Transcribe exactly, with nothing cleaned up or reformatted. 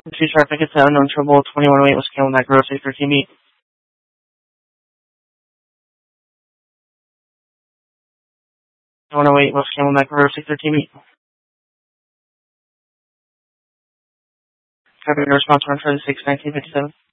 Two traffic, it's unknown trouble, twenty-one oh eight West Camelback Road, six thirteen meet. one oh eight West Camelback Road, six thirteen meet. Traffic response one thirty-six, nineteen fifty-seven.